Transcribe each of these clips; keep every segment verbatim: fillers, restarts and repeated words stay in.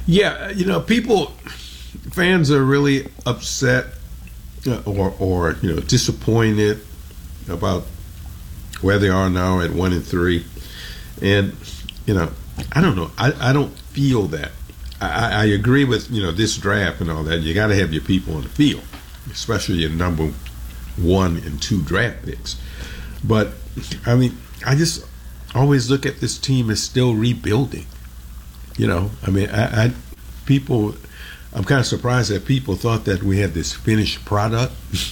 Yeah, you know, people, fans are really upset uh, or, or you know, disappointed about where they are now at one and three, and you know, I don't know. I, I don't feel that. I, I agree with you know this draft and all that. You got to have your people on the field, especially your number one and two draft picks. But I mean, I just always look at this team as still rebuilding. You know, I mean, I, I people. I'm kind of surprised that people thought that we had this finished product.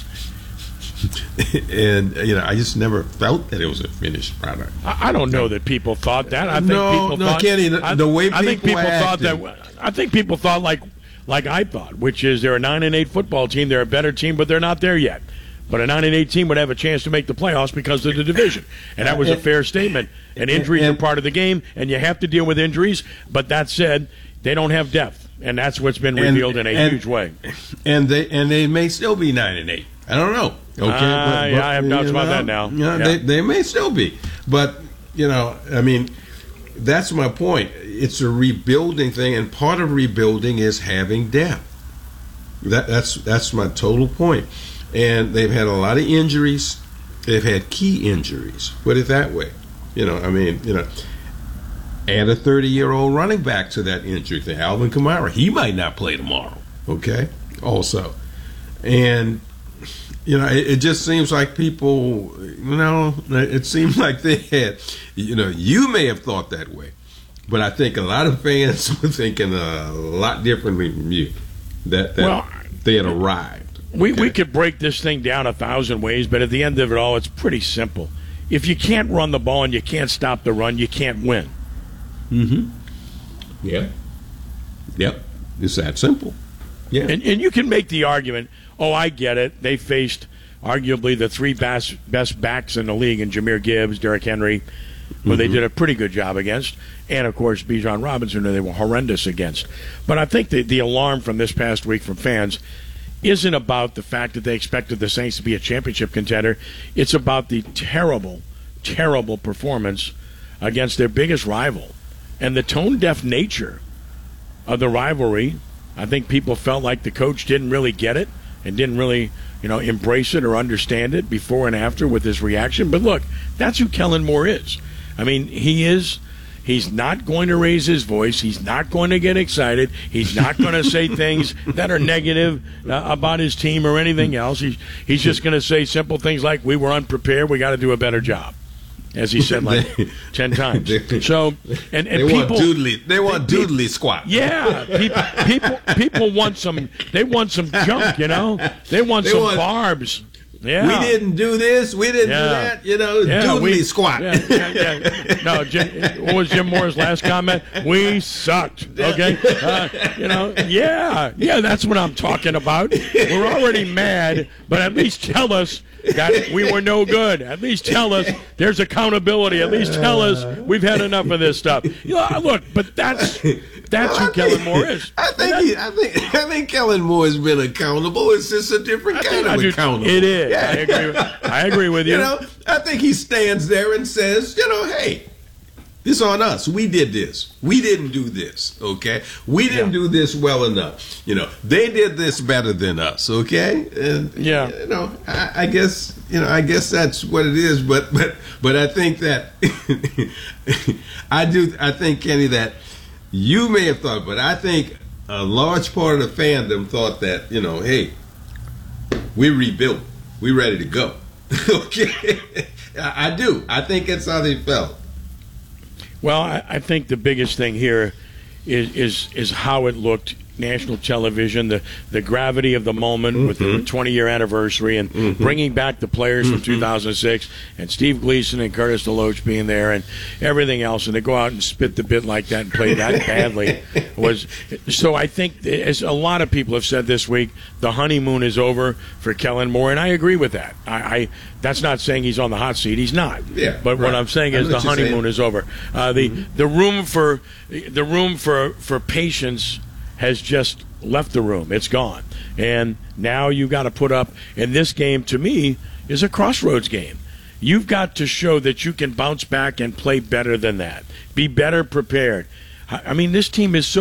And you know, I just never felt that it was a finished product. I, I don't know that people thought that. I think no, people no, thought, Kenny. The, I, the way people, I think people thought acted. that. I think people thought like like I thought, which is they're a nine and eight football team. They're a better team, but they're not there yet. But a nine and eight team would have a chance to make the playoffs because of the division, and that was a fair statement. And injuries are part of the game, and you have to deal with injuries. But that said, they don't have depth, and that's what's been revealed and, in a and, huge way. And they and they may still be nine and eight. I don't know. Okay, uh, but, yeah, I have doubts know, about that now. You know, yeah. they, they may still be, but you know, I mean, that's my point. It's a rebuilding thing, and part of rebuilding is having depth. That that's that's my total point. And they've had a lot of injuries. They've had key injuries. Put it that way. You know, I mean, you know, add a thirty-year-old running back to that injury thing, Alvin Kamara. He might not play tomorrow. Okay, also, and. You know, it, it just seems like people, you know, it seems like they had, you know, you may have thought that way, but I think a lot of fans were thinking a lot differently from you, that, that well, they had arrived. We, okay? we could break this thing down a thousand ways, but at the end of it all, it's pretty simple. If you can't run the ball and you can't stop the run, you can't win. Mm-hmm. Yeah. Yep. It's that simple. Yeah. And, and you can make the argument, oh, I get it. They faced arguably the three best, best backs in the league in Jahmyr Gibbs, Derrick Henry, who mm-hmm. they did a pretty good job against, and, of course, Bijan Robinson, who they were horrendous against. But I think the, the alarm from this past week from fans isn't about the fact that they expected the Saints to be a championship contender. It's about the terrible, terrible performance against their biggest rival and the tone-deaf nature of the rivalry. I think people felt like the coach didn't really get it and didn't really, you know, embrace it or understand it before and after with his reaction. But look, that's who Kellen Moore is. I mean, he is. He's not going to raise his voice. He's not going to get excited. He's not going to say things that are negative uh, about his team or anything else. He's, he's just going to say simple things like, we were unprepared, we got to do a better job, as he said like ten times. So, and, and they people, want doodly, they want doodly squat. Yeah, people, people, people want some. They want some junk, you know. They want They some want- barbs. Yeah, We didn't do this, we didn't Yeah. do that, you know, Yeah, doodly we- squat. Yeah, yeah, yeah. No, Jim, what was Jim Moore's last comment? We sucked. Okay, uh, you know, yeah, yeah. That's what I'm talking about. We're already mad, but at least tell us that we were no good. At least tell us there's accountability. At least tell us we've had enough of this stuff. You know, look, but that's that's who Kellen Moore is. I think he, I think I think Kellen Moore has been accountable. It's just a different I kind think I of do- accountable. It is. Yeah. I agree. With, I agree with you. You know, I think he stands there and says, you know, hey, this on us. We did this. We didn't do this. Okay, we didn't Yeah. do this well enough. You know, they did this better than us. Okay, and Yeah. you know, I, I guess you know, I guess that's what it is. But but but I think that I do. I think, Kenny, that you may have thought, but I think a large part of the fandom thought that, you know, hey, we rebuilt. We ready to go. Okay, I, I do. I think that's how they felt. Well, I, I think the biggest thing here is is is how it looked. National television, the, the gravity of the moment mm-hmm. with the twenty-year anniversary and mm-hmm. bringing back the players from mm-hmm. two thousand six and Steve Gleason and Curtis DeLoach being there and everything else, and to go out and spit the bit like that and play that badly was so. I think, as a lot of people have said this week, the honeymoon is over for Kellen Moore, and I agree with that. I, I that's not saying he's on the hot seat; he's not. Yeah, but right. what I'm saying is the honeymoon is over. Uh, the mm-hmm. the room for the room for for patience has just left the room. It's gone. And now you got to put up, and this game to me is a crossroads game. You've got to show that you can bounce back and play better than that. Be better prepared. I mean, this team is so